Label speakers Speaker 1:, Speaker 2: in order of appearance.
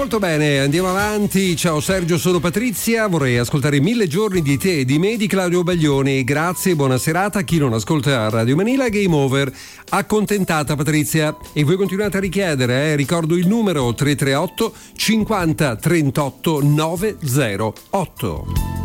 Speaker 1: Molto bene, andiamo avanti. Ciao Sergio, sono Patrizia, vorrei ascoltare 1000 giorni di te e di me di Claudio Baglioni. Grazie, buona serata a chi non ascolta Radio Manila. Game over, accontentata Patrizia. E voi continuate a richiedere, ricordo il numero 338 50 38 908.